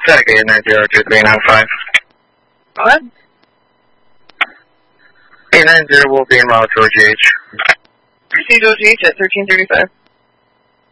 Static 890-2395. Go ahead. 890 will be en route to OGH. Proceed to OGH at 1335.